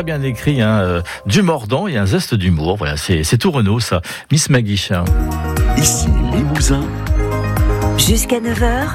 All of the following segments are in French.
bien écrit, du mordant et un zeste d'humour. Voilà, c'est tout Renault, ça. Miss Maggie. Ici Limousin. Jusqu'à 9h.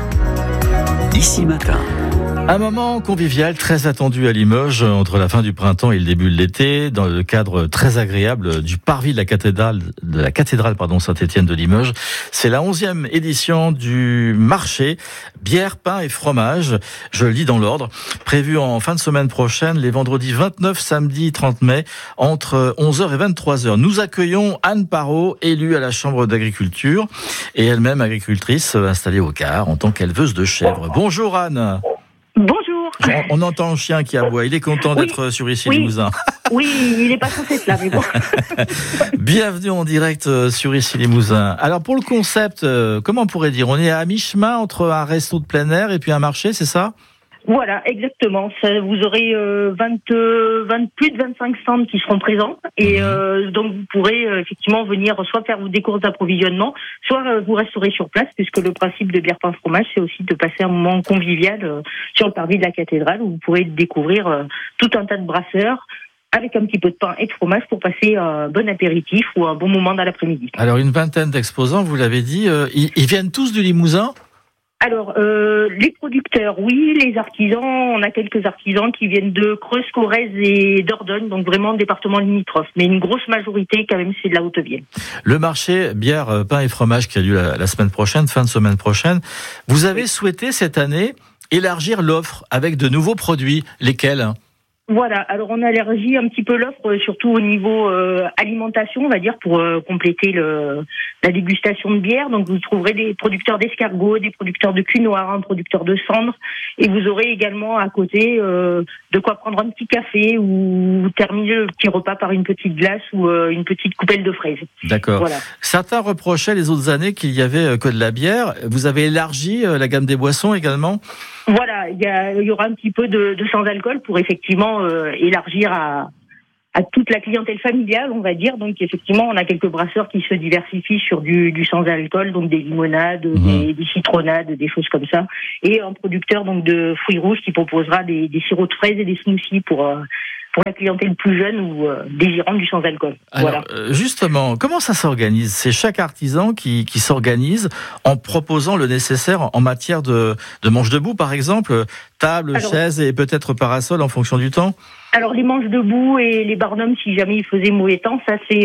Ici Matin. Un moment convivial très attendu à Limoges entre la fin du printemps et le début de l'été, dans le cadre très agréable du parvis de la cathédrale Saint-Étienne de Limoges. C'est la 11e édition du marché bière, pain et fromage. Je le lis dans l'ordre. Prévu en fin de semaine prochaine, les vendredis 29, samedi 30 mai, entre 11h et 23h. Nous accueillons Anne Parot, élue à la Chambre d'agriculture et elle-même agricultrice installée au Cahors en tant qu'éleveuse de chèvres. Bonjour Anne. Bonjour. On entend un chien qui aboie. Il est content d'être sur Ici Limousin. Oui, il est pas censé être là, mais bon. Bienvenue en direct sur Ici Limousin. Alors pour le concept, comment on pourrait dire ? On est à mi-chemin entre un resto de plein air et puis un marché, c'est ça ? Voilà, exactement. Vous aurez plus de 25 stands qui seront présents et donc vous pourrez effectivement venir soit faire des courses d'approvisionnement, soit vous restaurer sur place, puisque le principe de bière, pain, fromage, c'est aussi de passer un moment convivial sur le parvis de la cathédrale où vous pourrez découvrir tout un tas de brasseurs avec un petit peu de pain et de fromage pour passer un bon apéritif ou un bon moment dans l'après-midi. Alors une vingtaine d'exposants, vous l'avez dit, ils viennent tous du Limousin ? Alors, les producteurs, oui, les artisans, on a quelques artisans qui viennent de Creuse, Corrèze et Dordogne, donc vraiment département limitrophe. Mais une grosse majorité, quand même, c'est de la Haute-Vienne. Le marché bière, pain et fromage qui a lieu la semaine prochaine, fin de semaine prochaine. Vous avez souhaité cette année élargir l'offre avec de nouveaux produits. Lesquels ? Voilà, alors on a élargi un petit peu l'offre, surtout au niveau alimentation, on va dire, pour compléter la dégustation de bière. Donc vous trouverez des producteurs d'escargots, des producteurs de cul noir, un producteur de cendres, et vous aurez également à côté de quoi prendre un petit café ou terminer le petit repas par une petite glace ou une petite coupelle de fraises. D'accord. Voilà. Certains reprochaient les autres années qu'il y avait que de la bière. Vous avez élargi la gamme des boissons également ? Voilà, il y aura un petit peu de sans-alcool pour effectivement élargir à toute la clientèle familiale, on va dire. Donc effectivement, on a quelques brasseurs qui se diversifient sur du sans-alcool, donc des limonades, des citronnades, des choses comme ça. Et un producteur donc de fruits rouges qui proposera des sirops de fraises et des smoothies pour la clientèle plus jeune ou désirante du sans-alcool. Alors, justement, comment ça s'organise ? C'est chaque artisan qui s'organise en proposant le nécessaire en matière de manches debout, par exemple, table, chaise et peut-être parasol en fonction du temps ? Alors, les manches debout et les barnums, si jamais il faisait mauvais temps, ça c'est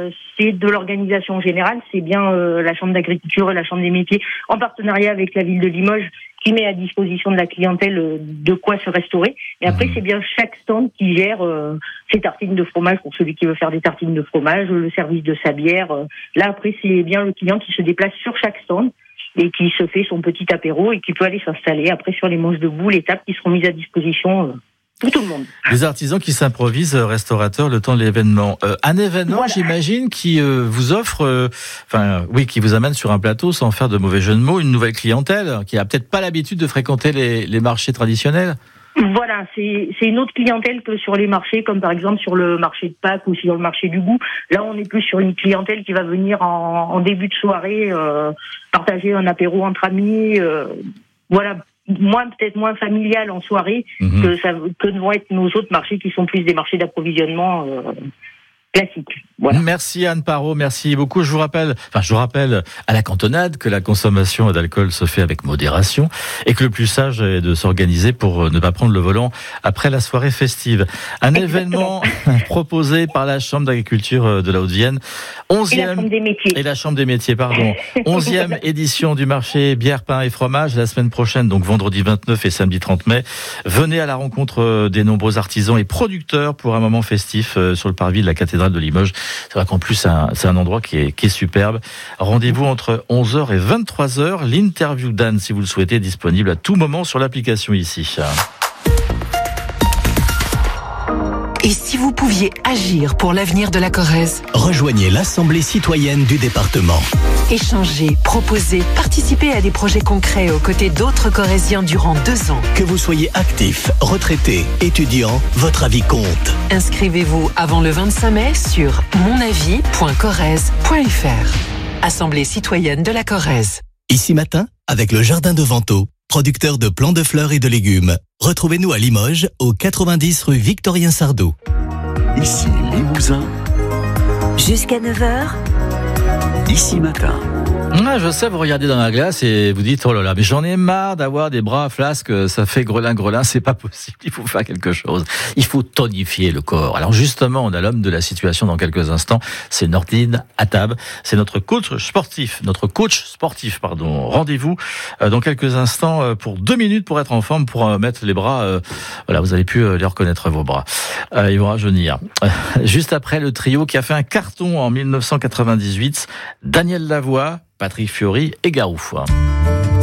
de l'organisation générale. C'est bien la Chambre d'agriculture et la Chambre des métiers, en partenariat avec la ville de Limoges, qui met à disposition de la clientèle de quoi se restaurer. Et après, c'est bien chaque stand qui gère ses tartines de fromage pour celui qui veut faire des tartines de fromage, le service de sa bière. Là, après, c'est bien le client qui se déplace sur chaque stand et qui se fait son petit apéro et qui peut aller s'installer après sur les manches debout, les tables qui seront mises à disposition pour tout le monde. Les artisans qui s'improvisent restaurateurs le temps de l'événement. Un événement, voilà. J'imagine, qui vous offre, qui vous amène sur un plateau, sans faire de mauvais jeu de mots, une nouvelle clientèle qui a peut-être pas l'habitude de fréquenter les marchés traditionnels. Voilà, c'est une autre clientèle que sur les marchés, comme par exemple sur le marché de Pâques ou sur le marché du goût. Là, on est plus sur une clientèle qui va venir en début de soirée, partager un apéro entre amis, voilà. Peut-être moins familial en soirée que ne vont être nos autres marchés qui sont plus des marchés d'approvisionnement classiques. Voilà. Merci Anne Parot, merci beaucoup. Je vous rappelle à la cantonade que la consommation d'alcool se fait avec modération et que le plus sage est de s'organiser pour ne pas prendre le volant après la soirée festive. Un événement proposé par la Chambre d'agriculture de la Haute-Vienne, 11e et la Chambre des métiers, pardon. 11e édition du marché bière, pain et fromage la semaine prochaine, donc vendredi 29 et samedi 30 mai. Venez à la rencontre des nombreux artisans et producteurs pour un moment festif sur le parvis de la cathédrale de Limoges. C'est vrai qu'en plus, c'est un endroit qui est superbe. Rendez-vous entre 11h et 23h. L'interview d'Anne, si vous le souhaitez, est disponible à tout moment sur l'application ici. Et si vous pouviez agir pour l'avenir de la Corrèze ? Rejoignez l'Assemblée citoyenne du département. Échangez, proposez, participez à des projets concrets aux côtés d'autres Corréziens durant 2 ans. Que vous soyez actif, retraité, étudiant, votre avis compte. Inscrivez-vous avant le 25 mai sur monavis.corrèze.fr. Assemblée citoyenne de la Corrèze. Ici Matin, avec le Jardin de Vento, producteur de plants de fleurs et de légumes. Retrouvez-nous à Limoges, au 90 rue Victorien Sardou. Ici Limousin. Jusqu'à 9h. Ici Matin. Je sais, vous regardez dans la glace et vous dites, oh là là, mais j'en ai marre d'avoir des bras flasques, ça fait grelin, c'est pas possible, il faut faire quelque chose. Il faut tonifier le corps. Alors justement, on a l'homme de la situation dans quelques instants, c'est Nordine Attab, c'est notre coach sportif. Rendez-vous dans quelques instants pour 2 minutes pour être en forme, pour mettre les bras, voilà, vous avez pu les reconnaître vos bras. Ils vont rajeunir. Juste après le trio qui a fait un carton en 1998, Daniel Lavoie, Patrick Fiori et Garou.